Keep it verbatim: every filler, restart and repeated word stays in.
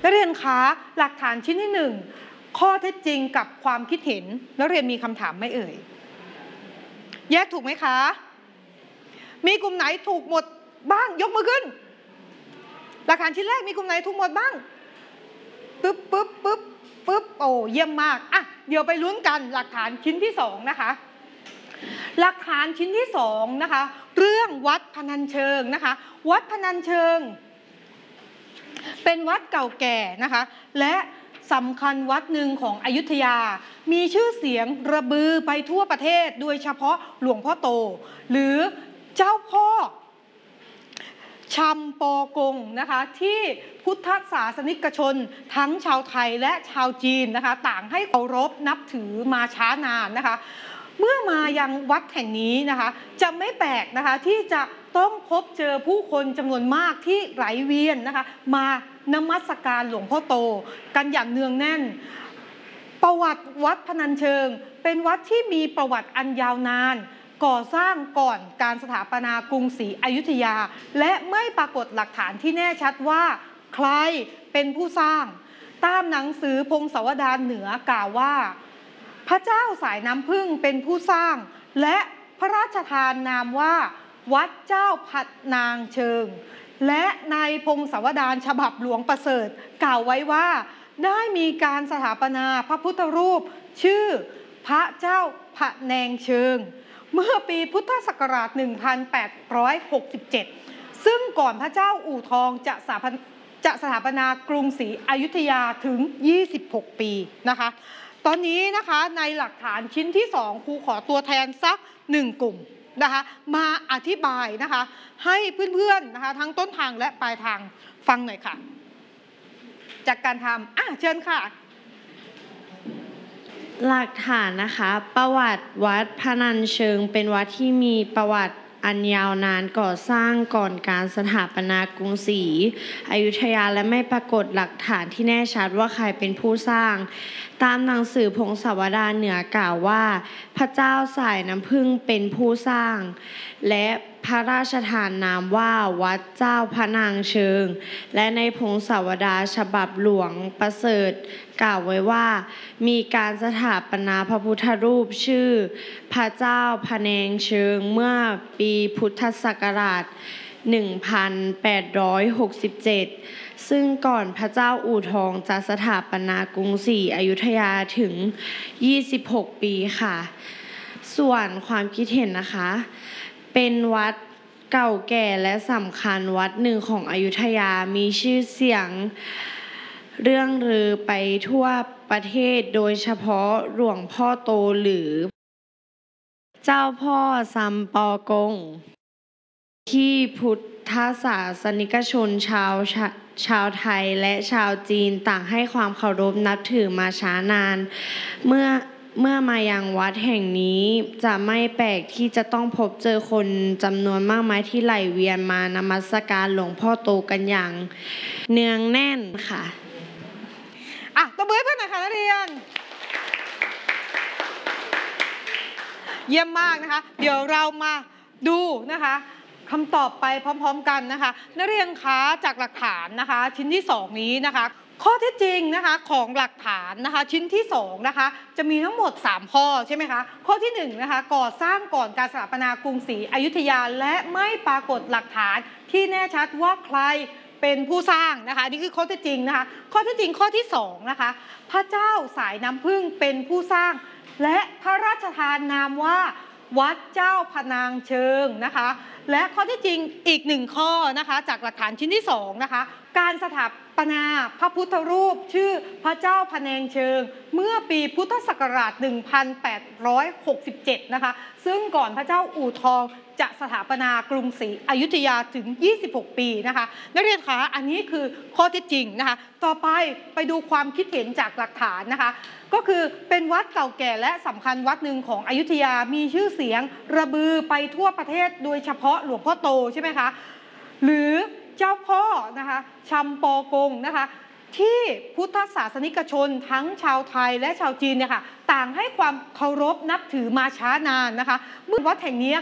นักเรียนคะหลักฐานชิ้นที่หนึ่งข้อเท็จจริงกับความคิดเห็นนักเรียนมีคำถามไหมเอ่ยแยกถูกไหมคะมีกลุ่มไหนถูกหมดบ้างยกมือขึ้นหลักฐานชิ้นแรกมีกลุ่มไหนถูกหมดบ้างปึ๊บปึ๊บปึ๊บปึ๊บโอ้เยี่ยมมากอ่ะเดี๋ยวไปลุ้นกันหลักฐานชิ้นที่สองนะคะหลักฐานชิ้นที่สองนะคะเรื่องวัดพนัญเชิงนะคะวัดพนัญเชิงเป็นวัดเก่าแก่นะคะและสำคัญวัดหนึ่งของอยุธยามีชื่อเสียงระบือไปทั่วประเทศโดยเฉพาะหลวงพ่อโตหรือเจ้าพ่อชำปอกงนะคะที่พุทธศาสนิกชนทั้งชาวไทยและชาวจีนนะคะต่างให้เคารพนับถือมาช้านานนะคะเมื่อมายังวัดแห่งนี้นะคะจะไม่แปลกนะคะที่จะต้องพบเจอผู้คนจำนวนมากที่ไหลเวียนนะคะมานมัสการหลวงพ่อโตกันอย่างเนืองแน่นประวัติวัดพนัญเชิงเป็นวัดที่มีประวัติอันยาวนานก่อสร้างก่อนการสถาปนากรุงศรีอยุธยาและไม่ปรากฏหลักฐานที่แน่ชัดว่าใครเป็นผู้สร้างตามหนังสือพงศาวดารเหนือกล่าวว่าพระเจ้าสายน้ำพึ่งเป็นผู้สร้างและพระราชทานนามว่าวัดเจ้าพัดนางเชิงและในพงศาวดารฉบับหลวงประเสริฐกล่าวไว้ว่าได้มีการสถาปนาพระพุทธรูปชื่อพระเจ้าพระแนงเชิงเมื่อปีพุทธศักราช หนึ่งพันแปดร้อยหกสิบเจ็ด ซึ่งก่อนพระเจ้าอู่ทองจะสถาปจะสถาปนากรุงศรีอยุธยาถึงยี่สิบหกปีนะคะตอนนี้นะคะในหลักฐานชิ้นที่สองครูขอตัวแทนสักหนึ่งกลุ่มนะคะมาอธิบายนะคะให้เพื่อนๆนะคะทั้งต้นทางและปลายทางฟังหน่อยค่ะจากการทำอ่ะเชิญค่ะหลักฐานนะคะประวัติวัดพนัญเชิงเป็นวัดที่มีประวัติอันยาวนานก่อสร้างก่อนการสถาปนากรุงศรีอยุธยาและไม่ปรากฏหลักฐานที่แน่ชัดว่าใครเป็นผู้สร้างตามหนังสือพงศาวดารเหนือกล่าวว่าพระเจ้าสายน้ำพึ่งเป็นผู้สร้างและพระราชทานนามว่าวัดเจ้าพระนางเชิงและในพงศาวดารฉบับหลวงประเสริฐกล่าวไว้ว่ามีการสถาปนาพระพุทธรูปชื่อพระเจ้าพระแนงเชิงเมื่อปีพุทธศักราช หนึ่งพันแปดร้อยหกสิบเจ็ด ซึ่งก่อนพระเจ้าอู่ทองจะสถาปนากรุงศรีอยุธยาถึงยี่สิบหกปีค่ะส่วนความคิดเห็นนะคะเป็นวัดเก่าแก่และสำคัญวัดหนึ่งของอยุธยามีชื่อเสียงเรื่องลือไปทั่วประเทศโดยเฉพาะหลวงพ่อโตหรือเจ้าพ่อซัมปอกงที่พุทธศาสนิกชนชาวชาวไทยและชาวจีนต่างให้ความเคารพนับถือมาช้านานเมื่อเมื่อมายังวัดแห่งนี้จะไม่แปลกที่จะต้องพบเจอคนจำนวนมากมายที่ไหลเวียนมานมัสการหลวงพ่อโตกันอย่างเนืองแน่นค่ะอ่ะตบมือให้เพื่อนหน่อยค่ะนักเรียนเยี่ยมมากนะคะเดี๋ยวเรามาดูนะคะคำตอบไปพร้อมๆกันนะคะนักเรียนคะจากหลักฐานนะคะชิ้นที่สองนี้นะคะข้อเท็จจริงนะคะของหลักฐานนะคะชิ้นที่สองนะคะจะมีทั้งหมดสามข้อใช่ไหมคะข้อที่หนึ่งนะคะก่อสร้างก่อนการสถาปนากรุงศรีอยุธยาและไม่ปรากฏหลักฐานที่แน่ชัดว่าใครเป็นผู้สร้างนะคะนี่คือข้อเท็จจริงนะคะข้อเท็จจริงข้อที่สองนะคะพระเจ้าสายน้ำพึ่งเป็นผู้สร้างและพระราชทานนามว่าวัดเจ้าพระนางเชิงนะคะและข้อที่จริงอีกหนึ่งข้อนะคะจากหลักฐานชิ้นที่สองนะคะการสถาปนาพระพุทธรูปชื่อพระเจ้าพระแนงเชิงเมื่อปีพุทธศักราช หนึ่งพันแปดร้อยหกสิบเจ็ด นะคะซึ่งก่อนพระเจ้าอู่ทองจะสถาปนากรุงศรีอยุธยาถึงยี่สิบหกปีนะคะนักเรียนคะอันนี้คือข้อเท็จจริงนะคะต่อไปไปดูความคิดเห็นจากหลักฐานนะคะก็คือเป็นวัดเก่าแก่และสำคัญวัดหนึ่งของอยุธยามีชื่อเสียงระบือไปทั่วประเทศโดยเฉพาะหลวงพ่อโตใช่ไหมคะหรือเจ้าพ่อนะคะชำปอกงนะคะที่พุทธศาสนิกชนทั้งชาวไทยและชาวจีนเนี่ยค่ะต่างให้ความเคารพนับถือมาช้านานนะคะเมื่อวัดแห่งนี้